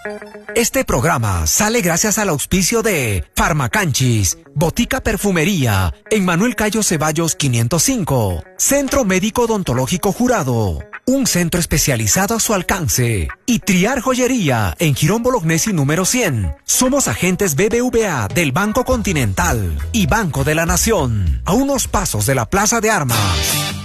Este programa sale gracias al auspicio de Farmacanchis, Botica Perfumería, en Manuel Cayo Ceballos 505, Centro Médico Odontológico Jurado, un centro especializado a su alcance, y Triar Joyería, en Girón Bolognesi número 100. Somos agentes BBVA del Banco Continental y Banco de la Nación, a unos pasos de la Plaza de Armas.